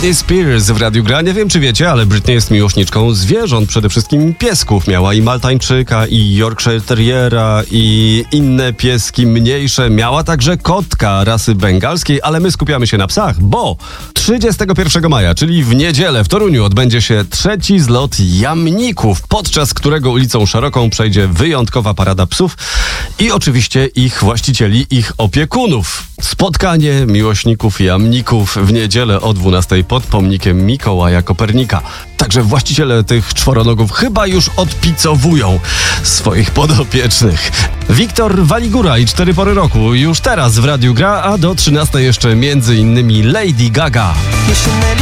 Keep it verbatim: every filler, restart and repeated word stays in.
Britney Spears w Radiu Gra. Nie wiem, czy wiecie, ale Britney jest miłośniczką zwierząt, przede wszystkim piesków. Miała i Maltańczyka, i Yorkshire Terriera, i inne pieski mniejsze. Miała także kotka rasy bengalskiej, ale my skupiamy się na psach, bo trzydziestego pierwszego maja, czyli w niedzielę w Toruniu odbędzie się trzeci zlot jamników, podczas którego ulicą Szeroką przejdzie wyjątkowa parada psów i oczywiście ich właścicieli, ich opiekunów. Spotkanie miłośników jamników w niedzielę o dwunastej pod pomnikiem Mikołaja Kopernika. Także właściciele tych czworonogów chyba już odpicowują swoich podopiecznych. Wiktor Waligura i Cztery Pory Roku już teraz w Radiu Gra, a do trzynastej jeszcze między innymi Lady Gaga.